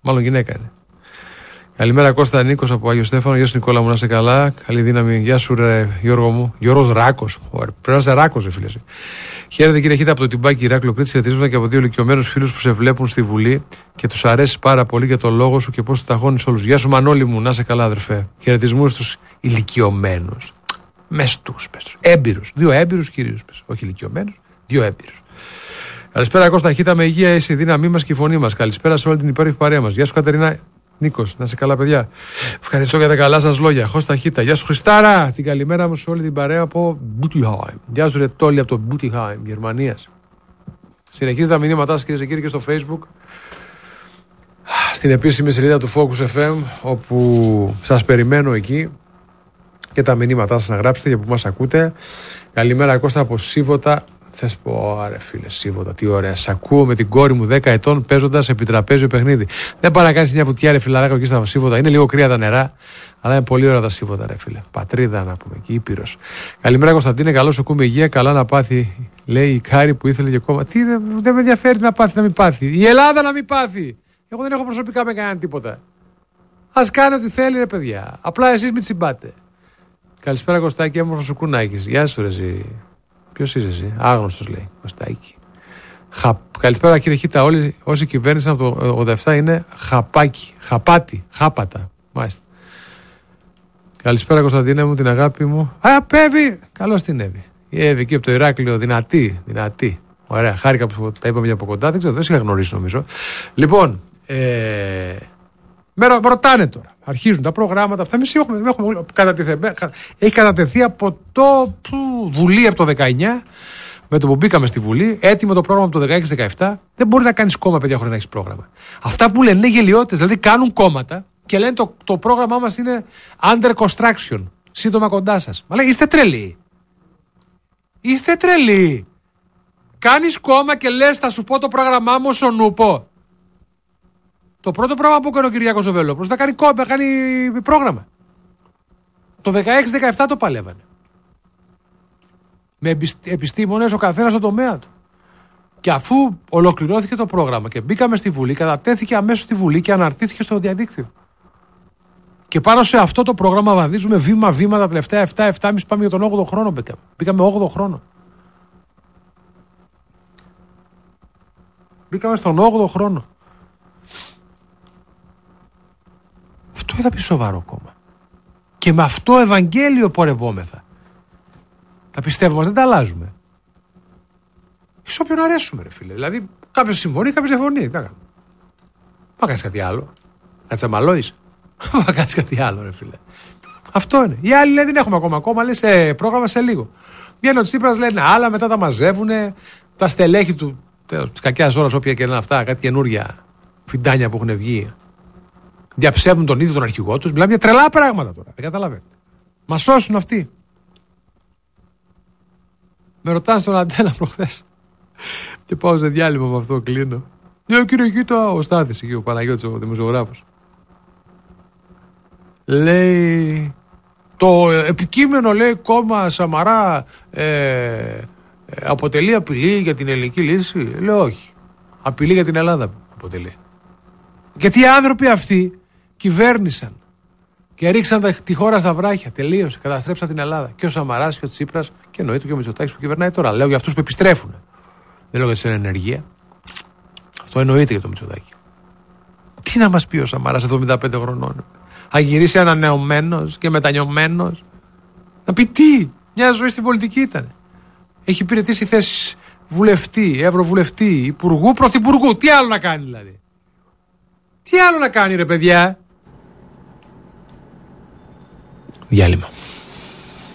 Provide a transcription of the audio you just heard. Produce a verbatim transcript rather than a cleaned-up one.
Μάλλον γυναίκα είναι. Καλημέρα Κώστα, Νίκος από Άγιο Στέφανο. Γεια σου Νικόλα μου, να είσαι καλά. Καλή δύναμη. Γεια σου ρε Γιώργο μου. Γιώργος Ράκος. Πρέπει να είσαι Ράκος, ρε φίλε. Χαίρετε κύριε Χίτα από το Τυμπάκι Ηράκλειο Κρήτη. Χαιρετίζομαι και από δύο ηλικιωμένους φίλους που σε βλέπουν στη Βουλή και τους αρέσει πάρα πολύ για το λόγο σου και πώς τους ταχώνεις όλους. Γεια σου Μανώλη μου, να είσαι καλά αδερφέ. Χαιρετισμούς στους ηλικιωμένους. Μεστούς, πες. Έμπειρους. Δύο έμπειρους κυρίους. Πες. Όχι ηλικιωμένους, δύο έμπειρους. Καλησπέρα Κώστα, Χίτα με υγεία, είσαι η δύναμή μας και η φωνή μας. Καλησπέρα σε όλη την υπέροχη παρέα μας. Γεια σου Κατερίνα. Νίκος, να είσαι καλά, παιδιά. Ευχαριστώ για τα καλά σας λόγια. Χώστα Χίτα. Γεια σου Χριστάρα. Την καλημέρα μου σε όλη την παρέα από Μπούτιχάιμ. Γεια σου Ρετόλη από το Μπούτιχάιμ, Γερμανίας. Συνεχίζετε τα μηνύματά σας, κυρίες και κύριοι, και στο Facebook. Στην επίσημη σελίδα του Focus εφ εμ, όπου σας περιμένω εκεί και τα μηνύματά σας να γράψετε για που μας ακούτε. Καλημέρα Κώστα από Σίβωτα. Θες πω, άρε φίλε, Σίβωτα, τι ωραία. Σ' ακούω με την κόρη μου δέκα ετών παίζοντας επιτραπέζιο παιχνίδι. Δεν πάει να κάνεις μια βουτιά, ρε φιλαράκο, εκεί στα Σίβωτα. Είναι λίγο κρύα τα νερά, αλλά είναι πολύ ωραία τα Σίβωτα, ρε φίλε. Πατρίδα να πούμε, εκεί Ήπειρος. Καλημέρα Κωνσταντίνε, καλώς ακούμε υγεία. Καλά να πάθει, λέει η Κάρη που ήθελε και κόμμα. Τι δεν, δεν με ενδιαφέρει να πάθει, να μην πάθει. Η Ελλάδα να μην πάθει. Εγώ δεν έχω προσωπικά με κανέναν τίποτα. Ας κάνει ό,τι θέλει, ρε παιδιά. Απλά εσείς μην τσιμπάτε. Καλησπέρα Κωστάκη, έμορφο σου κουνάκης. Γεια σου, ρε ζή. Ποιος είσαι εσύ, άγνωστος λέει, Κωστάκη. Χα... Καλησπέρα κύριε Χίτα, όλοι όσοι κυβέρνησαν από το ογδόντα επτά είναι χαπάκι, χαπάτι, χάπατα, μάλιστα. Καλησπέρα Κωνσταντίνα μου, την αγάπη μου. Α, Πέβη, καλώς την Εύη. Η Εύη εκεί από το Ηράκλειο, δυνατή, δυνατή. Ωραία, χάρηκα που τα είπαμε για από κοντά, δεν ξέρω, δεν σε είχα γνωρίσει νομίζω. Λοιπόν, ε... με ρωτάνε τώρα. Αρχίζουν τα προγράμματα αυτά. Εμείς έχουμε, έχουμε κατατεθεί, έχει κατατεθεί από το Βουλή από το δεκαεννιά, με το που μπήκαμε στη Βουλή, έτοιμο το πρόγραμμα από το δεκαέξι δεκαεπτά. Δεν μπορεί να κάνεις κόμμα, παιδιά, χωρίς να έχεις πρόγραμμα. Αυτά που λένε είναι γελιότητες. Δηλαδή κάνουν κόμματα και λένε το, το πρόγραμμά μας είναι under construction. Σύντομα κοντά σας. Μα λέει, είστε τρελοί. Είστε τρελοί. Κάνεις κόμμα και λες, θα σου πω το πρόγραμμά μου όσο νουπο. Το πρώτο πρόγραμμα που έκανε ο Κυριάκος Βελόπουλος θα κάνει κόμμα, κάνει πρόγραμμα. Το δεκαέξι δεκαεπτά το παλεύανε. Με επιστήμονες ο καθένας στον τομέα του. Και αφού ολοκληρώθηκε το πρόγραμμα και μπήκαμε στη Βουλή, κατατέθηκε αμέσως στη Βουλή και αναρτήθηκε στο διαδίκτυο. Και πάνω σε αυτό το πρόγραμμα βαδίζουμε βήμα-βήμα τα τελευταία επτά επτά και μισό πάμε για τον όγδοο χρόνο. Μπήκαμε, μπήκαμε όγδοο χρόνο. Μπήκαμε στον όγδοο χρόνο. Αυτό θα πει σοβαρό κόμμα. Και με αυτό Ευαγγέλιο πορευόμεθα. Τα πιστεύω μας δεν τα αλλάζουμε. Σε όποιον αρέσουμε, ρε φίλε. Δηλαδή, κάποιος συμφωνεί, κάποιος διαφωνεί. Τι θα κάνουμε. Θα κάνεις κάτι άλλο. Θα τσαμαλώεις. Θα κάνεις κάτι άλλο, ρε φίλε. Αυτό είναι. Οι άλλοι λένε δεν έχουμε ακόμα κόμμα, λέει σε πρόγραμμα σε λίγο. Βγαίνει ο Τσίπρας, λένε άλλα, μετά τα μαζεύουν. Τα στελέχη του τη κακιά ώρα, όποια και λένε αυτά, κάτι καινούρια φιντάνια που έχουν βγει. Διαψεύδουν τον ίδιο τον αρχηγό τους. Μιλάμε για τρελά πράγματα τώρα. Δεν καταλαβαίνετε. Μα σώσουν αυτοί. Με ρωτάνε στον Αντένα προχθές. Και πάω σε διάλειμμα με αυτό, κλείνω. Ναι, κύριε Κίτα, ο Στάθης εκεί, ο Παναγιώτης, ο δημοσιογράφος. Λέει. Το επικείμενο, λέει, κόμμα Σαμαρά ε, ε, αποτελεί απειλή για την ελληνική λύση. Λέω όχι. Απειλή για την Ελλάδα αποτελεί. Γιατί οι άνθρωποι αυτοί κυβέρνησαν και ρίξαν τη χώρα στα βράχια. Τελείωσε. Καταστρέψαν την Ελλάδα. Και ο Σαμαράς και ο Τσίπρας και εννοείται και ο Μητσοτάκης που κυβερνάει τώρα. Λέω για αυτούς που επιστρέφουν. Δεν λέω για την ενεργεία. Αυτό εννοείται για το Μητσοτάκη. Τι να μας πει ο Σαμαράς εβδομήντα πέντε χρονών. Θα γυρίσει ανανεωμένος και μετανιωμένος. Να πει τι. Μια ζωή στην πολιτική ήταν. Έχει υπηρετήσει θέσεις βουλευτή, ευρωβουλευτή, υπουργού, πρωθυπουργού. Τι άλλο να κάνει δηλαδή. Τι άλλο να κάνει ρε παιδιά. Διάλειμμα.